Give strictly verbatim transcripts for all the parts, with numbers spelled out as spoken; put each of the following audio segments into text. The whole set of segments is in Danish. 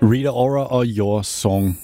Rita Ora og Your Song.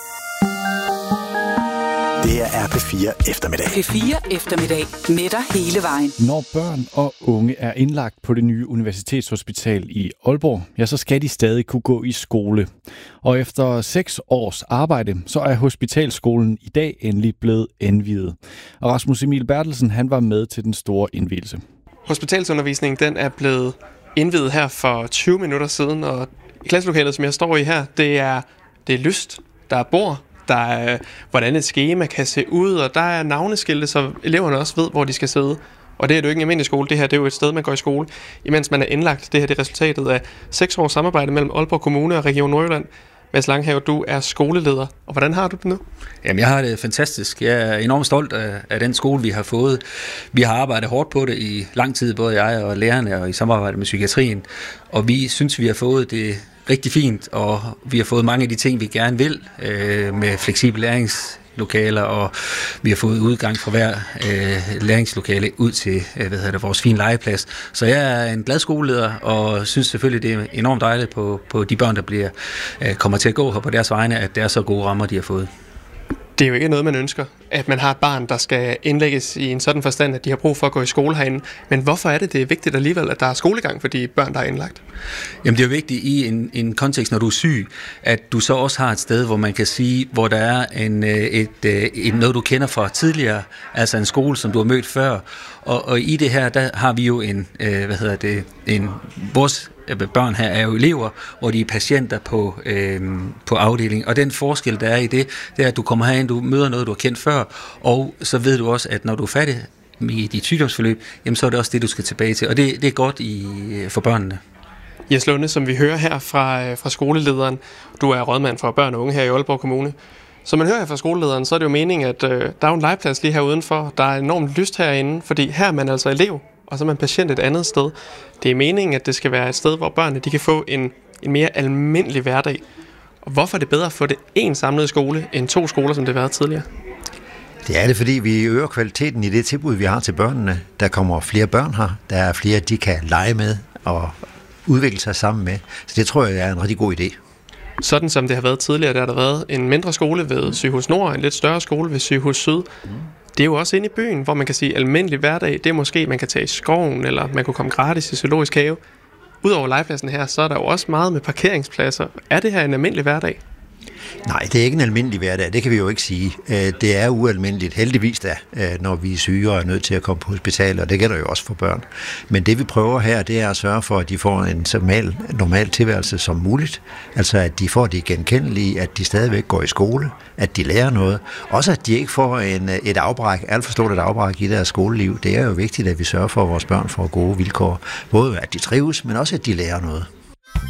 Det er P fire eftermiddag. P fire eftermiddag med dig hele vejen. Når børn og unge er indlagt på det nye universitetshospital i Aalborg, ja, så skal de stadig kunne gå i skole. Og efter seks års arbejde, så er hospitalskolen i dag endelig blevet indviet. Og Rasmus Emil Bertelsen, han var med til den store indvielse. Hospitalsundervisningen, den er blevet indviet her for tyve minutter siden, og klasselokalet, som jeg står i her, det er, det er lyst, der er bord, der er, hvordan et skema kan se ud, og der er navneskilte, så eleverne også ved, hvor de skal sidde. Og det er jo ikke en almindelig skole, det her det er jo et sted, man går i skole, imens man er indlagt. Det her det er resultatet af seks års samarbejde mellem Aalborg Kommune og Region Nordjylland. Mads Langhave, du er skoleleder, og hvordan har du det nu? Jamen, jeg har det fantastisk. Jeg er enormt stolt af, af den skole, vi har fået. Vi har arbejdet hårdt på det i lang tid, både jeg og lærerne, og i samarbejde med psykiatrien. Og vi synes, vi har fået det rigtig fint, og vi har fået mange af de ting, vi gerne vil, øh, med fleksible læringslokaler, og vi har fået udgang fra hver øh, læringslokale ud til øh, hvad hedder det, vores fine legeplads. Så jeg er en glad skoleleder, og synes selvfølgelig, det er enormt dejligt på, på de børn, der bliver, øh, kommer til at gå her på deres vegne, at det er så gode rammer, de har fået. Det er jo ikke noget, man ønsker, at man har et barn, der skal indlægges i en sådan forstand, at de har brug for at gå i skole herinde. Men hvorfor er det, det er vigtigt alligevel, at der er skolegang for de børn, der er indlagt? Jamen, det er jo vigtigt i en, en kontekst, når du er syg, at du så også har et sted, hvor man kan sige, hvor der er en, et, et, noget, du kender fra tidligere, altså en skole, som du har mødt før. Og, og i det her, der har vi jo en, hvad hedder det, en, vores børn her er jo elever, hvor de er patienter på, øh, på afdelingen. Og den forskel, der er i det, det er, at du kommer herind, du møder noget, du har kendt før, og så ved du også, at når du er færdig i dit sygdomsforløb, jamen, så er det også det, du skal tilbage til. Og det, det er godt i, for børnene. Jes Lunde, som vi hører her fra, fra skolelederen, du er rådmand for børn og unge her i Aalborg Kommune. Som man hører her fra skolelederen, så er det jo meningen, at øh, der er en legeplads lige her udenfor. Der er enormt lyst herinde, fordi her er man altså elev, og så er man patient et andet sted. Det er meningen, at det skal være et sted, hvor børnene de kan få en, en mere almindelig hverdag. Og hvorfor er det bedre at få det en samlet skole, end to skoler, som det har været tidligere? Det er det, fordi vi øger kvaliteten i det tilbud, vi har til børnene. Der kommer flere børn her. Der er flere, de kan lege med og udvikle sig sammen med. Så det tror jeg er en rigtig god idé. Sådan som det har været tidligere, der har der været en mindre skole ved Sygehus Nord, en lidt større skole ved Sygehus Syd. Mm. Det er jo også inde i byen, hvor man kan sige almindelig hverdag. Det er måske, man kan tage i skoven, eller man kunne komme gratis i zoologisk have. Udover legepladsen her, så er der jo også meget med parkeringspladser. Er det her en almindelig hverdag? Nej, det er ikke en almindelig hverdag, det kan vi jo ikke sige. Det er ualmindeligt, heldigvis da, når vi er syge og er nødt til at komme på hospital, og det gælder jo også for børn. Men det vi prøver her, det er at sørge for, at de får en så normal, normal tilværelse som muligt. Altså at de får det genkendelige, at de stadigvæk går i skole, at de lærer noget. Også at de ikke får en, et afbræk, alt for stort et afbræk i deres skoleliv. Det er jo vigtigt, at vi sørger for, at vores børn får gode vilkår. Både at de trives, men også at de lærer noget.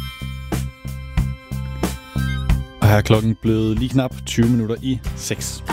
Og her er klokken blevet lige knap tyve minutter i seks.